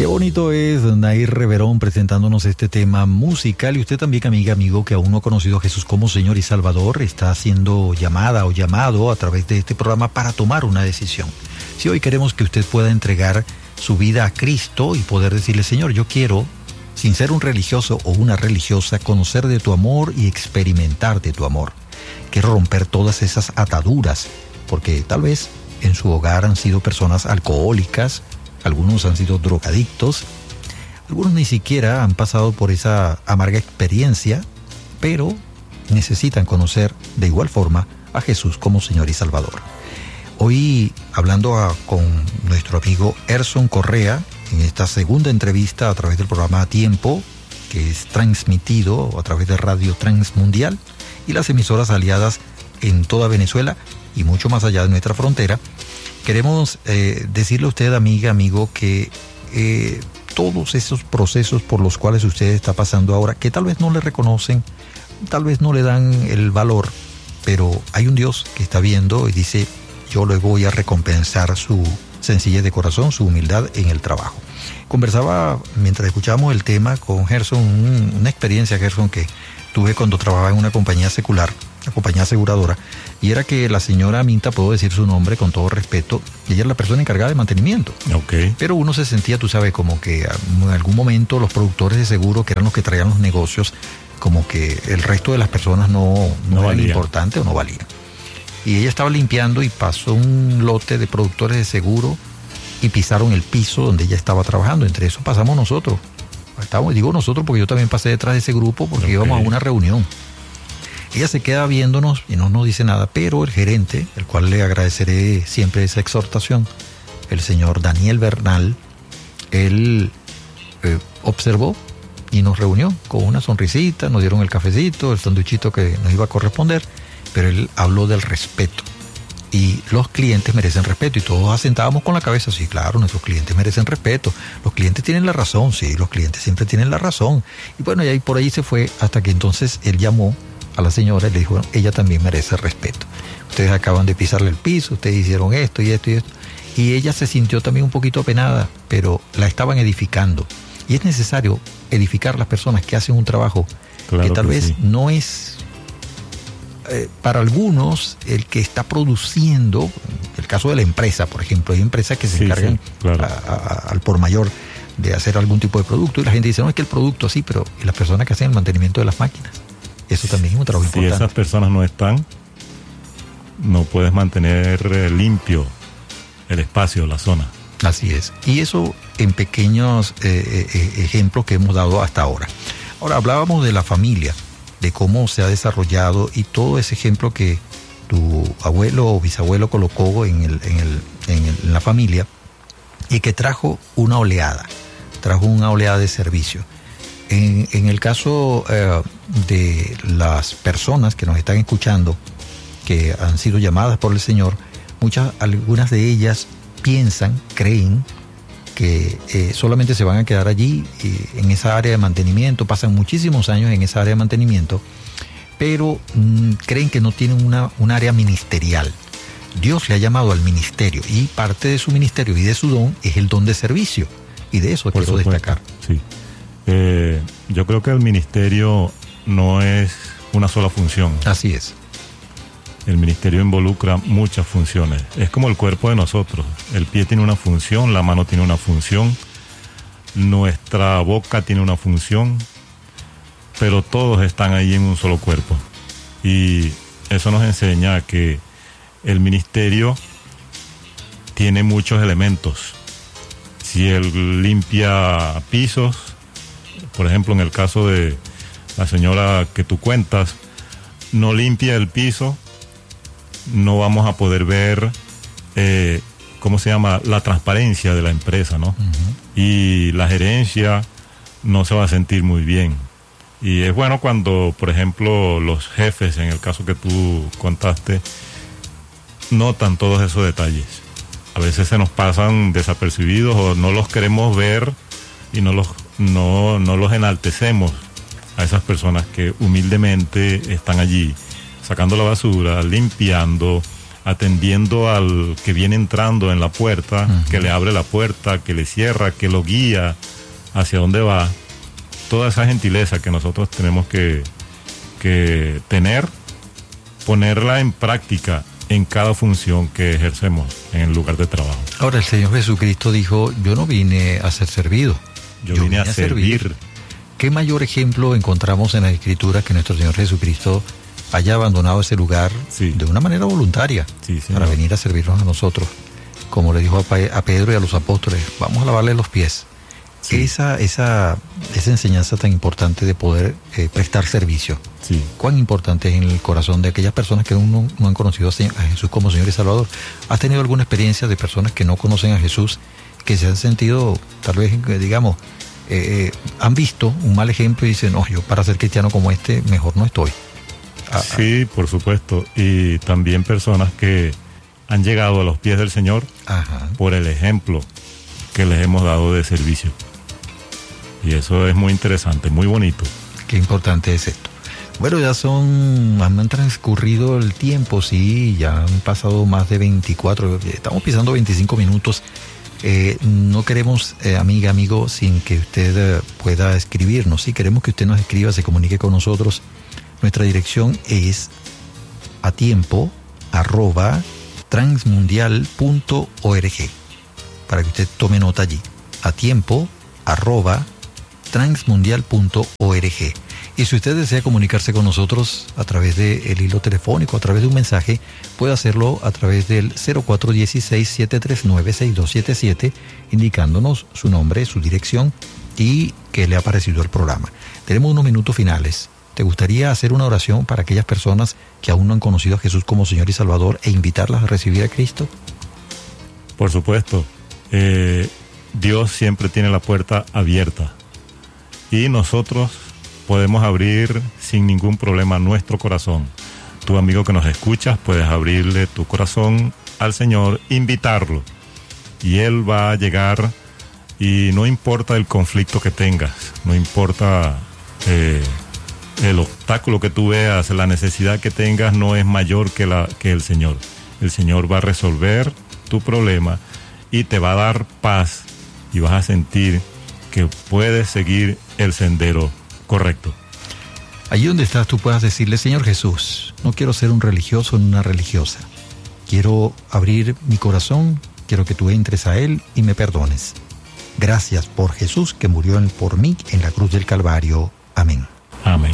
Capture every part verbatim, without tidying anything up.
Qué bonito es Nair Reverón presentándonos este tema musical. Y usted también, amiga, amigo, que aún no ha conocido a Jesús como Señor y Salvador, está siendo llamada o llamado a través de este programa para tomar una decisión. Si hoy queremos que usted pueda entregar su vida a Cristo y poder decirle: Señor, yo quiero, sin ser un religioso o una religiosa, conocer de tu amor y experimentar de tu amor. Quiero romper todas esas ataduras, porque tal vez en su hogar han sido personas alcohólicas, algunos han sido drogadictos, algunos ni siquiera han pasado por esa amarga experiencia, pero necesitan conocer de igual forma a Jesús como Señor y Salvador. Hoy, hablando a, con nuestro amigo Erson Correa, en esta segunda entrevista a través del programa A Tiempo, que es transmitido a través de Radio Transmundial y las emisoras aliadas en toda Venezuela y mucho más allá de nuestra frontera, queremos eh, decirle a usted, amiga, amigo, que eh, todos esos procesos por los cuales usted está pasando ahora, que tal vez no le reconocen, tal vez no le dan el valor, pero hay un Dios que está viendo y dice: yo le voy a recompensar su sencillez de corazón, su humildad en el trabajo. Conversaba mientras escuchábamos el tema con Gerson, un, una experiencia, Gerson, que tuve cuando trabajaba en una compañía secular, una compañía aseguradora, y era que la señora Minta, puedo decir su nombre con todo respeto, ella era la persona encargada de mantenimiento. Okay. Pero uno se sentía, tú sabes, como que en algún momento los productores de seguro, que eran los que traían los negocios, como que el resto de las personas no, no, no eran importantes o no valían. Y ella estaba limpiando y pasó un lote de productores de seguro y pisaron el piso donde ella estaba trabajando. Entre eso pasamos nosotros. Estábamos, digo nosotros porque yo también pasé detrás de ese grupo porque okay. íbamos a una reunión. Ella se queda viéndonos y no nos dice nada, pero el gerente, el cual le agradeceré siempre esa exhortación, el señor Daniel Bernal, él eh, observó y nos reunió con una sonrisita, nos dieron el cafecito, el sanduichito que nos iba a corresponder, pero él habló del respeto. Y los clientes merecen respeto, y todos asentábamos con la cabeza: sí, claro, nuestros clientes merecen respeto, los clientes tienen la razón, sí, los clientes siempre tienen la razón. Y bueno, y ahí por ahí se fue, hasta que entonces él llamó a la señora y le dijo: bueno, ella también merece respeto. Ustedes acaban de pisarle el piso, ustedes hicieron esto y esto y esto. Y ella se sintió también un poquito apenada, pero la estaban edificando. Y es necesario edificar a las personas que hacen un trabajo claro que tal que vez sí. no es... Eh, para algunos, el que está produciendo, el caso de la empresa, por ejemplo, hay empresas que se sí, encargan sí, claro. a, a, al por mayor de hacer algún tipo de producto, y la gente dice: no, es que el producto sí, pero ¿y las personas que hacen el mantenimiento de las máquinas? Eso también es un trabajo si importante. Si esas personas no están, no puedes mantener limpio el espacio, la zona. Así es. Y eso en pequeños eh, eh, ejemplos que hemos dado hasta ahora. Ahora, hablábamos de la familia, de cómo se ha desarrollado, y todo ese ejemplo que tu abuelo o bisabuelo colocó en, el, en, el, en, el, en la familia, y que trajo una oleada, trajo una oleada de servicio. En, en el caso eh, de las personas que nos están escuchando, que han sido llamadas por el Señor, muchas, algunas de ellas piensan, creen que eh, solamente se van a quedar allí eh, en esa área de mantenimiento, pasan muchísimos años en esa área de mantenimiento, pero mmm, creen que no tienen una, un área ministerial. Dios le ha llamado al ministerio, y parte de su ministerio y de su don es el don de servicio, y de eso Por quiero supuesto. destacar. Sí. Eh, yo creo que el ministerio no es una sola función. Así es. El ministerio involucra muchas funciones. Es como el cuerpo de nosotros. El pie tiene una función, la mano tiene una función, nuestra boca tiene una función, pero todos están ahí en un solo cuerpo. Y eso nos enseña que el ministerio tiene muchos elementos. Si él limpia pisos, por ejemplo, en el caso de la señora que tú cuentas, no limpia el piso, no vamos a poder ver, eh, ¿cómo se llama?, la transparencia de la empresa, ¿no? Uh-huh. Y la gerencia no se va a sentir muy bien. Y es bueno cuando, por ejemplo, los jefes, en el caso que tú contaste, notan todos esos detalles. A veces se nos pasan desapercibidos o no los queremos ver y no los, no, no los enaltecemos a esas personas que humildemente están allí sacando la basura, limpiando, atendiendo al que viene entrando en la puerta, uh-huh. que le abre la puerta, que le cierra, que lo guía hacia dónde va. Toda esa gentileza que nosotros tenemos que, que tener, ponerla en práctica en cada función que ejercemos en el lugar de trabajo. Ahora, el Señor Jesucristo dijo, yo no vine a ser servido, yo, yo vine, vine a servir. servir. ¿Qué mayor ejemplo encontramos en la Escritura que nuestro Señor Jesucristo haya abandonado ese lugar sí. de una manera voluntaria sí, para venir a servirnos a nosotros? Como le dijo a, pa- a Pedro y a los apóstoles, vamos a lavarle los pies. Sí. Esa, esa, esa enseñanza tan importante de poder eh, prestar servicio. Sí. ¿Cuán importante es en el corazón de aquellas personas que aún no, no han conocido a Jesús como Señor y Salvador? ¿Has tenido alguna experiencia de personas que no conocen a Jesús, que se han sentido, tal vez, digamos, eh, eh, han visto un mal ejemplo y dicen, no, yo para ser cristiano como este, mejor no estoy? Ah, sí, por supuesto. Y también personas que han llegado a los pies del Señor Ajá. por el ejemplo que les hemos dado de servicio. Y eso es muy interesante, muy bonito. Qué importante es esto. Bueno, ya son, han transcurrido el tiempo, sí, ya han pasado más de veinticuatro, estamos pisando veinticinco minutos. Eh, no queremos, eh, amiga, amigo, sin que usted eh, pueda escribirnos. Sí, queremos que usted nos escriba, se comunique con nosotros. Nuestra dirección es a tiempo arroba transmundial punto org, para que usted tome nota allí. A tiempo arroba transmundial punto org. Y si usted desea comunicarse con nosotros a través del hilo telefónico, a través de un mensaje, puede hacerlo a través del cero cuatro uno seis, siete tres nueve, seis dos siete siete, indicándonos su nombre, su dirección y qué le ha parecido el programa. Tenemos unos minutos finales. ¿Te gustaría hacer una oración para aquellas personas que aún no han conocido a Jesús como Señor y Salvador e invitarlas a recibir a Cristo? Por supuesto. Eh, Dios siempre tiene la puerta abierta. Y nosotros podemos abrir sin ningún problema nuestro corazón. Tu amigo que nos escuchas, puedes abrirle tu corazón al Señor, invitarlo. Y Él va a llegar y no importa el conflicto que tengas, no importa eh, el obstáculo que tú veas, la necesidad que tengas no es mayor que, la, que el Señor. El Señor va a resolver tu problema y te va a dar paz y vas a sentir que puedes seguir el sendero correcto. Allí donde estás tú puedas decirle, Señor Jesús, no quiero ser un religioso ni una religiosa. Quiero abrir mi corazón, quiero que tú entres a él y me perdones. Gracias por Jesús que murió por mí en la cruz del Calvario. Amén. Amén.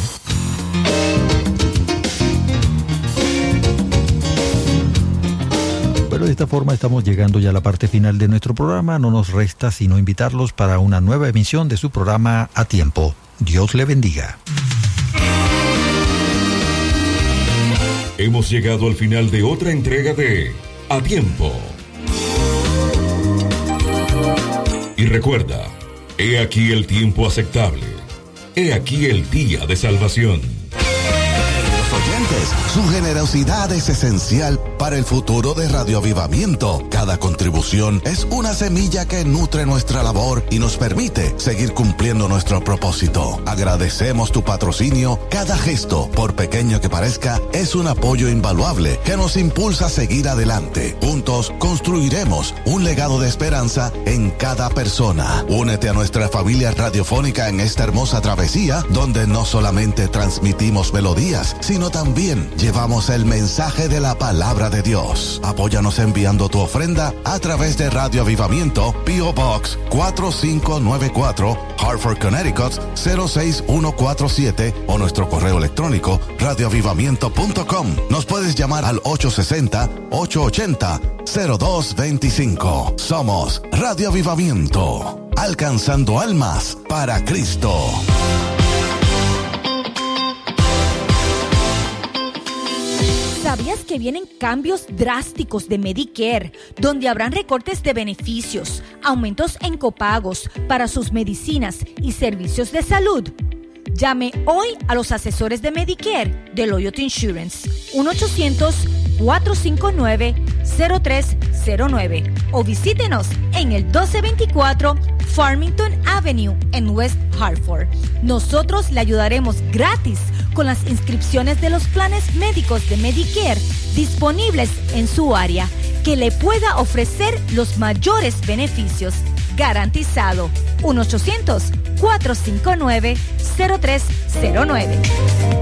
Bueno, de esta forma estamos llegando ya a la parte final de nuestro programa. No nos resta sino invitarlos para una nueva emisión de su programa A Tiempo. Dios le bendiga. Hemos llegado al final de otra entrega de A Tiempo. Y recuerda, he aquí el tiempo aceptable. He aquí el día de salvación. Su generosidad es esencial para el futuro de Radio Avivamiento. Cada contribución es una semilla que nutre nuestra labor y nos permite seguir cumpliendo nuestro propósito. Agradecemos tu patrocinio. Cada gesto, por pequeño que parezca, es un apoyo invaluable que nos impulsa a seguir adelante. Juntos construiremos un legado de esperanza en cada persona. Únete a nuestra familia radiofónica en esta hermosa travesía, donde no solamente transmitimos melodías, sino también llevamos el mensaje de la palabra de Dios. Apóyanos enviando tu ofrenda a través de Radio Avivamiento, P O Box cuatro cinco nueve cuatro, Hartford, Connecticut cero seis uno cuatro siete o nuestro correo electrónico radio avivamiento punto com. Nos puedes llamar al ocho seis cero, ocho ocho cero, cero dos dos cinco. Somos Radio Avivamiento, alcanzando almas para Cristo. ¿Sabías que vienen cambios drásticos de Medicare, donde habrán recortes de beneficios, aumentos en copagos para sus medicinas y servicios de salud? Llame hoy a los asesores de Medicare de Loyalty Insurance, uno ochocientos, cuatro cinco nueve, cero tres cero nueve o visítenos en el doce veinticuatro Farmington Avenue en West Hartford. Nosotros le ayudaremos gratis con las inscripciones de los planes médicos de Medicare disponibles en su área que le pueda ofrecer los mayores beneficios. Garantizado. uno ochocientos, cuatrocientos cincuenta y nueve, cero tres cero nueve.